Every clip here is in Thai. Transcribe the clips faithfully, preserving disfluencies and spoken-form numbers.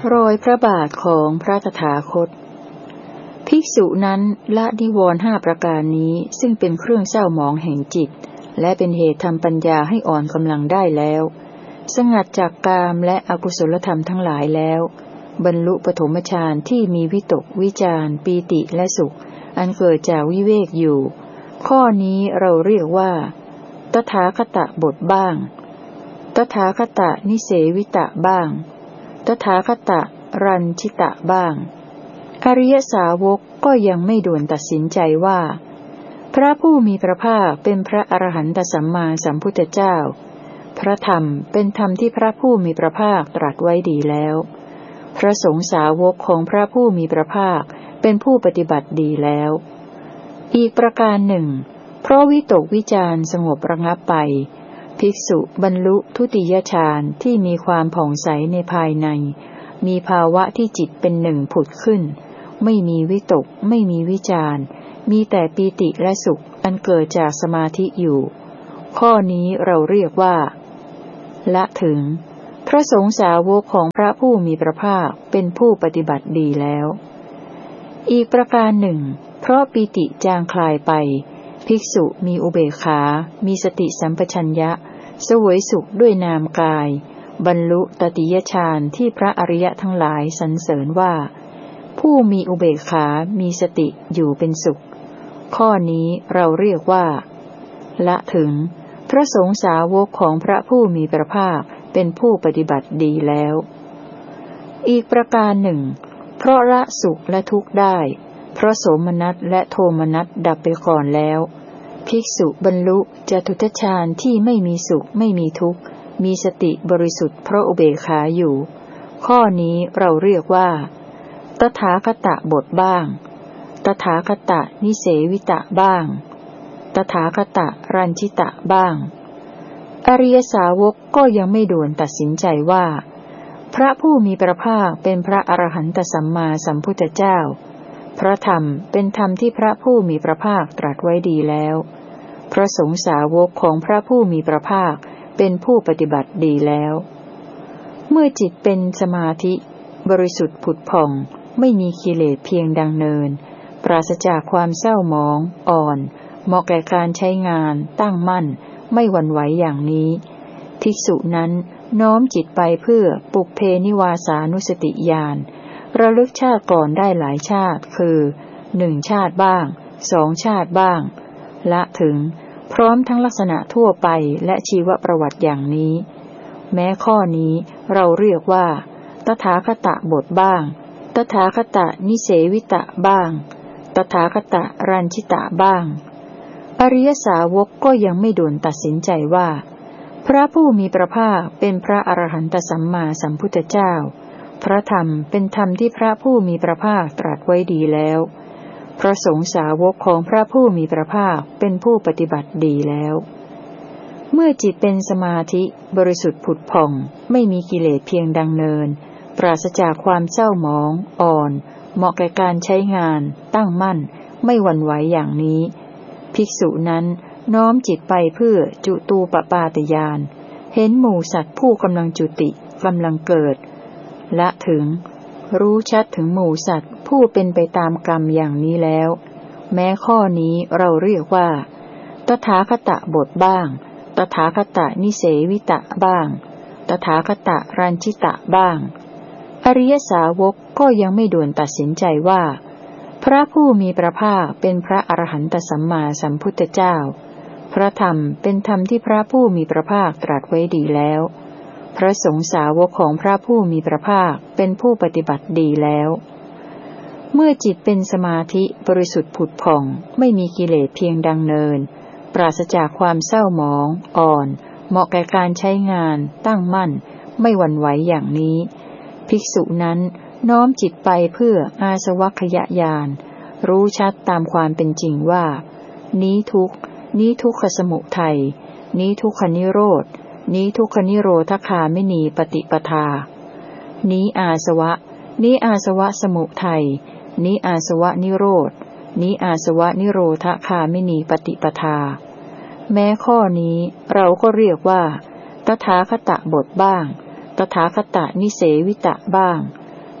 รอยพระบาทของพระตถาคตภิกษุนั้นละนิวรณ์ห้าประการนี้ซึ่งเป็นเครื่องเศร้าหมองแห่งจิตและเป็นเหตุทำปัญญาให้อ่อนกำลังได้แล้วสงัดจากกามและอกุศลธรรมทั้งหลายแล้วบรรลุปฐมฌานที่มีวิตกวิจารปีติและสุขอันเกิดจากวิเวกอยู่ข้อนี้เราเรียกว่าตถาคตบทบ้างตถาคตนิเสวิตะบ้างตถาคตรัญชิตะบ้างอริยสาวกก็ยังไม่ด่วนตัดสินใจว่าพระผู้มีพระภาคเป็นพระอรหันตสัมมาสัมพุทธเจ้าพระธรรมเป็นธรรมที่พระผู้มีพระภาคตรัสไว้ดีแล้วพระสงฆ์สาวกของพระผู้มีพระภาคเป็นผู้ปฏิบัติดีแล้วอีกประการหนึ่งเพราะวิตกวิจารสงบระงับไปภิกษุบรรลุทุติยฌานที่มีความผ่องใสในภายในมีภาวะที่จิตเป็นหนึ่งผุดขึ้นไม่มีวิตกไม่มีวิจารมีแต่ปีติและสุขอันเกิดจากสมาธิอยู่ข้อนี้เราเรียกว่าละถึงพระสงฆ์สาวกของพระผู้มีพระภาคเป็นผู้ปฏิบัติดีแล้วอีกประการหนึ่งเพราะปีติจางคลายไปภิกษุมีอุเบกขามีสติสัมปชัญญะเสวยสุขด้วยนามกายบรรลุตติยฌานที่พระอริยะทั้งหลายสรรเสริญว่าผู้มีอุเบกขามีสติอยู่เป็นสุขข้อนี้เราเรียกว่าละถึงพระสงฆ์สาวกของพระผู้มีพระภาคเป็นผู้ปฏิบัติดีแล้วอีกประการหนึ่งเพราะละสุขและทุกข์ได้เพราะโสมนัสและโทมนัสดับไปก่อนแล้วภิกษุบรรลุจตุตฌานที่ไม่มีสุขไม่มีทุกข์มีสติบริสุทธิ์เพราะอุเบกขาอยู่ข้อนี้เราเรียกว่าตถาคตบทบ้างตถาคตนิเสวิตะบ้างตถาคตรัญชิตะบ้างอริยสาวกก็ยังไม่ด่วนตัดสินใจว่าพระผู้มีพระภาคเป็นพระอรหันตสัมมาสัมพุทธเจ้าพระธรรมเป็นธรรมที่พระผู้มีพระภาคตรัสไว้ดีแล้วพระสงฆ์สาวกของพระผู้มีพระภาคเป็นผู้ปฏิบัติดีแล้วเมื่อจิตเป็นสมาธิบริสุทธิ์ผุดผ่องไม่มีกิเลสเพียงดังเนินปราศจากความเศร้าหมองอ่อนเหมาะแก่การใช้งานตั้งมั่นไม่หวั่นไหวอย่างนี้ภิกษุนั้นน้อมจิตไปเพื่อปุพเพนิวาสานุสติญาณระลึกชาติก่อนได้หลายชาติคือหนึ่งชาติบ้างสองชาติบ้างละถึงพร้อมทั้งลักษณะทั่วไปและชีวประวัติอย่างนี้แม้ข้อนี้เราเรียกว่าตถาคตบทบ้างตถาคตนิเสวิตะบ้างตถาคตรัญชิตะบ้างอริยสาวกก็ยังไม่ด่วนตัดสินใจว่าพระผู้มีพระภาคเป็นพระอรหันตสัมมาสัมพุทธเจ้าพระธรรมเป็นธรรมที่พระผู้มีพระภาคตรัสไว้ดีแล้วพระสงฆ์สาวกของพระผู้มีพระภาคเป็นผู้ปฏิบัติดีแล้วเมื่อจิตเป็นสมาธิบริสุทธิ์ผุดผ่องไม่มีกิเลสเพียงดังเนินปราศจากความเศร้าหมองอ่อนเหมาะแก่การใช้งานตั้งมั่นไม่หวั่นไหวอย่างนี้ภิกษุนั้นน้อมจิตไปเพื่อจุตูปปาตญาณเห็นหมู่สัตว์ผู้กำลังจุติกำลังเกิดละถึงรู้ชัดถึงหมู่สัตว์ผู้เป็นไปตามกรรมอย่างนี้แล้วแม้ข้อนี้เราเรียกว่าตถาคตบทบ้างตถาคตนิเสวิตะบ้างตถาคตรัญชิตะบ้างอริยสาวกก็ยังไม่ด่วนตัดสินใจว่าพระผู้มีพระภาคเป็นพระอรหันตสัมมาสัมพุทธเจ้าพระธรรมเป็นธรรมที่พระผู้มีพระภาคตรัสไว้ดีแล้วพระสงฆ์สาวกของพระผู้มีพระภาคเป็นผู้ปฏิบัติดีแล้วเมื่อจิตเป็นสมาธิบริสุทธิ์ผุดผ่องไม่มีกิเลสเพียงดังเนินปราศจากความเศร้าหมองอ่อนเหมาะแก่การใช้งานตั้งมั่นไม่หวั่นไหวอย่างนี้ภิกษุนั้นน้อมจิตไปเพื่ออาสวัคยญาณรู้ชัดตามความเป็นจริงว่านี้ทุกข์นี้ทุกขสมุทัยนี้ทุกขนิโรธนี้ทุกขนิโรธคามินีปฏิปทานี้อาสวะนี้อาสวะสมุทัยนี้อาสวะนิโรธนี้อาสวะนิโรธคามินีปฏิปทาแม้ข้อนี้เราก็เรียกว่าตถาคตบทบ้างตถาคตนิเสวิตะบ้างต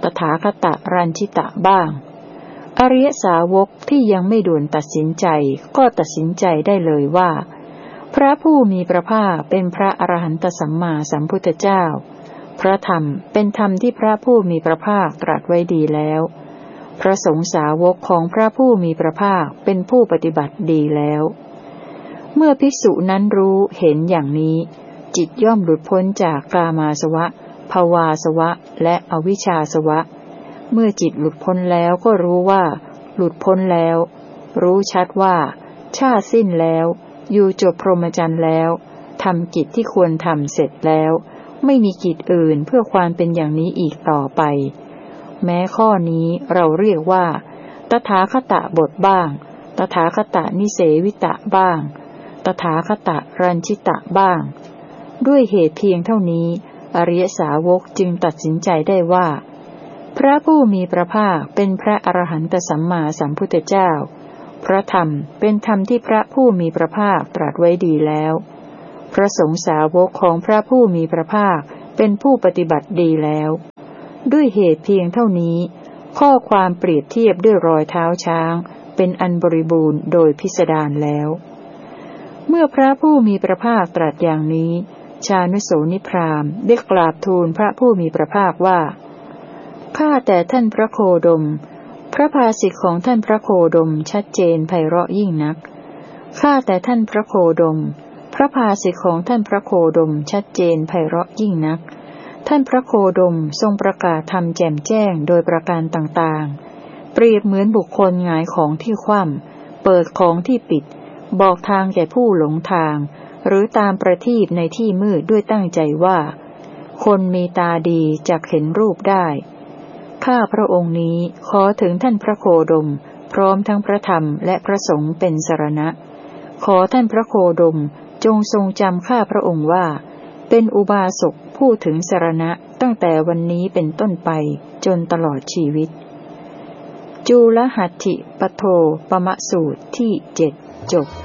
ถาคตรัญชิตะบ้างอริยสาวกที่ยังไม่ด่วนตัดสินใจก็ตัดสินใจได้เลยว่าพระผู้มีพระภาคเป็นพระอรหันตสัมมาสัมพุทธเจ้าพระธรรมเป็นธรรมที่พระผู้มีพระภาคตรัสไว้ดีแล้วพระสงฆ์สาวกของพระผู้มีพระภาคเป็นผู้ปฏิบัติดีแล้วเมื่อภิกษุนั้นรู้เห็นอย่างนี้จิตย่อมหลุดพ้นจากกามอาสวะภวาสวะและอวิชชาสวะเมื่อจิตหลุดพ้นแล้วก็รู้ว่าหลุดพ้นแล้วรู้ชัดว่าชาติสิ้นแล้วอยู่จบพรหมจรรย์แล้วทำกิจที่ควรทำเสร็จแล้วไม่มีกิจอื่นเพื่อความเป็นอย่างนี้อีกต่อไปแม้ข้อนี้เราเรียกว่าตถาคตบทบ้างตถาคตนิเสวิตะบ้างตถาคตรัญชิตะบ้างด้วยเหตุเพียงเท่านี้อริยสาวกจึงตัดสินใจได้ว่าพระผู้มีพระภาคเป็นพระอรหันตสัมมาสัมพุทธเจ้าพระธรรมเป็นธรรมที่พระผู้มีพระภาคตรัสไว้ดีแล้วพระสงฆ์สาวกของพระผู้มีพระภาคเป็นผู้ปฏิบัติดีแล้วด้วยเหตุเพียงเท่านี้ข้อความเปรียบเทียบด้วยรอยเท้าช้างเป็นอันบริบูรณ์โดยพิสดารแล้วเมื่อพระผู้มีพระภาคตรัสอย่างนี้ชานุโสนิพราหมณ์ได้กราบทูลพระผู้มีพระภาคว่าข้าแต่ท่านพระโคดมพระภาสิทธิของท่านพระโคดมชัดเจนไพเราะยิ่งนักข้าแต่ท่านพระโคดมพระภาสิทธิของท่านพระโคดมชัดเจนไพเราะยิ่งนักท่านพระโคดมทรงประกาศธรรมแจ่มแจ้งโดยประการต่างๆเปรียบเหมือนบุคคลหงายของที่คว่ำเปิดของที่ปิดบอกทางแก่ผู้หลงทางหรือตามประทีปในที่มืดด้วยตั้งใจว่าคนมีตาดีจักเห็นรูปได้ข้าพระองค์นี้ขอถึงท่านพระโคดมพร้อมทั้งพระธรรมและพระสงฆ์เป็นสรณะขอท่านพระโคดมจงทรงจำข้าพระองค์ว่าเป็นอุบาสกผู้ถึงสรณะตั้งแต่วันนี้เป็นต้นไปจนตลอดชีวิตจูลหัตถิปโทปมสูตรที่เจ็ดจบ